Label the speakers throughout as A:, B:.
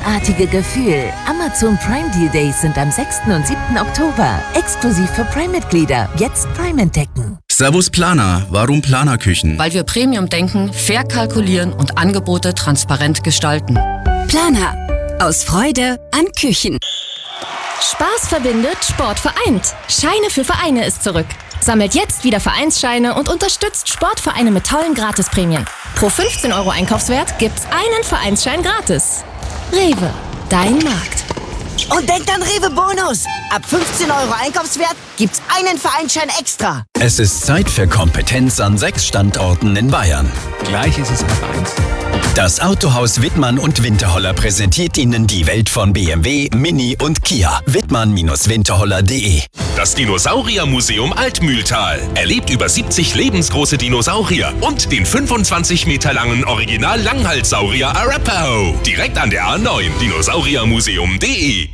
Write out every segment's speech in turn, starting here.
A: einzigartige Gefühl. Amazon Prime Deal Days sind am 6. und 7. Oktober. Exklusiv für Prime-Mitglieder. Jetzt Prime entdecken.
B: Servus Planer. Warum Planerküchen?
C: Weil wir Premium denken, fair kalkulieren und Angebote transparent gestalten.
D: Planer. Aus Freude an Küchen.
E: Spaß verbindet, Sport vereint. Scheine für Vereine ist zurück. Sammelt jetzt wieder Vereinsscheine und unterstützt Sportvereine mit tollen Gratisprämien. Pro 15 € Einkaufswert gibt's einen Vereinsschein gratis. Rewe, dein Markt.
F: Und denkt an Rewe Bonus. Ab 15 € Einkaufswert gibt's einen Vereinsschein extra.
G: Es ist Zeit für Kompetenz an 6 Standorten in Bayern.
H: Gleich ist es F1.
G: Das Autohaus Wittmann und Winterholler präsentiert Ihnen die Welt von BMW, Mini und Kia. Wittmann-winterholler.de.
I: Das Dinosauriermuseum Altmühltal erlebt über 70 lebensgroße Dinosaurier und den 25 Meter langen Original-Langhalssaurier Arapaho. Direkt an der A9, dinosauriermuseum.de.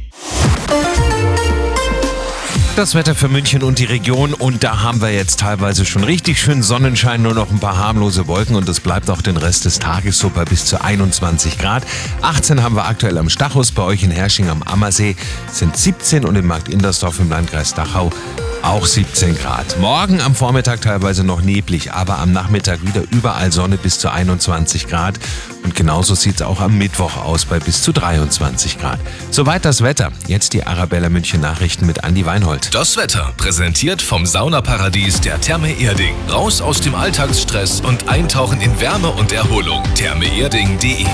H: Das Wetter für München und die Region, und da haben wir jetzt teilweise schon richtig schön Sonnenschein, nur noch ein paar harmlose Wolken, und das bleibt auch den Rest des Tages so bei bis zu 21 Grad. 18 haben wir aktuell am Stachus, bei euch in Hersching am Ammersee sind 17 und in Markt Indersdorf im Landkreis Dachau auch 17 Grad. Morgen am Vormittag teilweise noch neblig, aber am Nachmittag wieder überall Sonne bis zu 21 Grad. Und genauso sieht es auch am Mittwoch aus bei bis zu 23 Grad. Soweit das Wetter. Jetzt die Arabella München Nachrichten mit Andi Weinhold.
I: Das Wetter präsentiert vom Saunaparadies der Therme Erding. Raus aus dem Alltagsstress und eintauchen in Wärme und Erholung. thermeerding.de.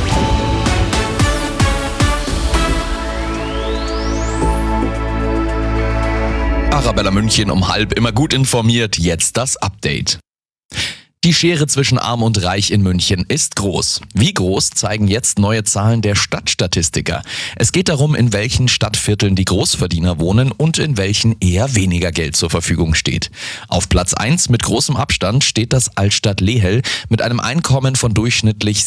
J: Arabella München um 12:30, immer gut informiert, jetzt das Update. Die Schere zwischen Arm und Reich in München ist groß. Wie groß, zeigen jetzt neue Zahlen der Stadtstatistiker. Es geht darum, in welchen Stadtvierteln die Großverdiener wohnen und in welchen eher weniger Geld zur Verfügung steht. Auf Platz 1 mit großem Abstand steht das Altstadt Lehel mit einem Einkommen von durchschnittlich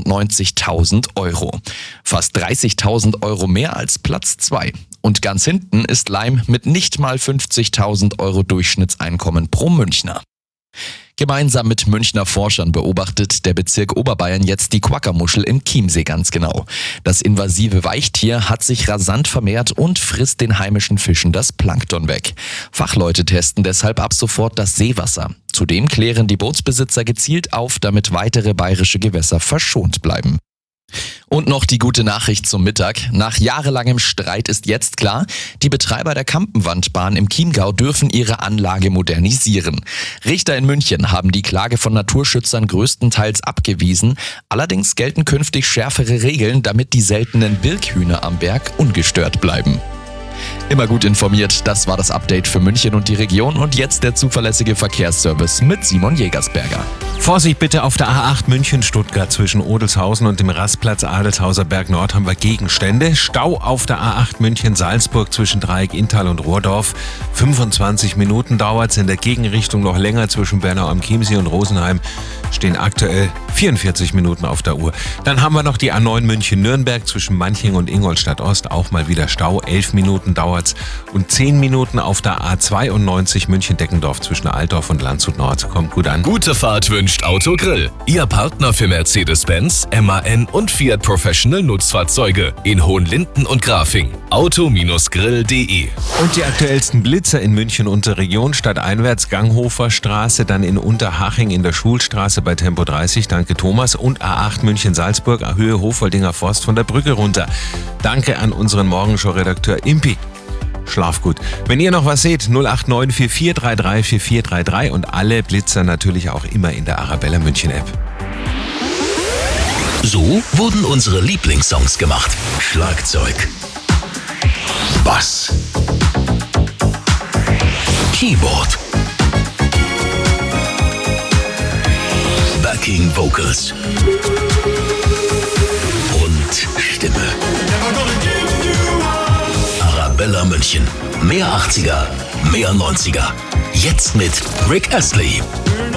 J: 97.000 €. Fast 30.000 € mehr als Platz 2. Und ganz hinten ist Laim mit nicht mal 50.000 € Durchschnittseinkommen pro Münchner. Gemeinsam mit Münchner Forschern beobachtet der Bezirk Oberbayern jetzt die Quackermuschel im Chiemsee ganz genau. Das invasive Weichtier hat sich rasant vermehrt und frisst den heimischen Fischen das Plankton weg. Fachleute testen deshalb ab sofort das Seewasser. Zudem klären die Bootsbesitzer gezielt auf, damit weitere bayerische Gewässer verschont bleiben. Und noch die gute Nachricht zum Mittag. Nach jahrelangem Streit ist jetzt klar, die Betreiber der Kampenwandbahn im Chiemgau dürfen ihre Anlage modernisieren. Richter in München haben die Klage von Naturschützern größtenteils abgewiesen. Allerdings gelten künftig schärfere Regeln, damit die seltenen Wirkhühner am Berg ungestört bleiben. Immer gut informiert, das war das Update für München und die Region, und jetzt der zuverlässige Verkehrsservice mit Simon Jägersberger.
H: Vorsicht bitte auf der A8 München-Stuttgart zwischen Odelshausen und dem Rastplatz Adelshauser Berg Nord haben wir Gegenstände. Stau auf der A8 München-Salzburg zwischen Dreieck Inntal und Rohrdorf. 25 Minuten dauert es, in der Gegenrichtung noch länger zwischen Bernau am Chiemsee und Rosenheim. Stehen aktuell 44 Minuten auf der Uhr. Dann haben wir noch die A9 München-Nürnberg zwischen Manching und Ingolstadt Ost. Auch mal wieder Stau. 11 Minuten dauert's. Und 10 Minuten auf der A92 München-Deckendorf zwischen Altdorf und Landshut Nord. Kommt gut an.
I: Gute Fahrt wünscht Autogrill. Ihr Partner für Mercedes-Benz, MAN und Fiat Professional Nutzfahrzeuge in Hohenlinden und Grafing. Auto-grill.de.
H: Und die aktuellsten Blitzer in München und der Region: stadteinwärts Ganghofer Straße, dann in Unterhaching in der Schulstraße bei Tempo 30, danke Thomas, und A8 München-Salzburg, Höhe Hofwoldinger Forst von der Brücke runter. Danke an unseren Morgenshow-Redakteur Impi. Schlaf gut. Wenn ihr noch was seht, 089 4433 4433 und alle Blitzer natürlich auch immer in der Arabella München App.
K: So wurden unsere Lieblingssongs gemacht. Schlagzeug, Bass, Keyboard, Backing Vocals und Stimme. Arabella München. Mehr 80er, mehr 90er. Jetzt mit Rick Astley.